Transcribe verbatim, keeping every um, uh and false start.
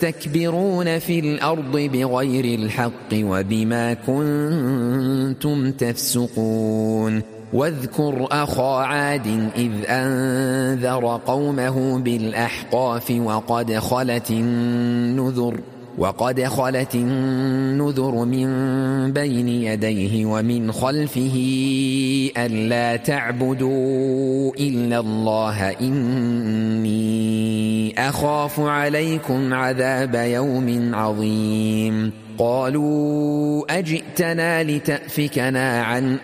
تستكبرون في الأرض بغير الحق وبما كنتم تفسقون واذكر أخا عاد إذ أنذر قومه بالأحقاف وقد خلت النذر وقد خلت النذر من بين يديه ومن خلفه ألا تعبدوا إلا الله إني أخاف عليكم عذاب يوم عظيم قالوا أجئتنا لتأفكنا عن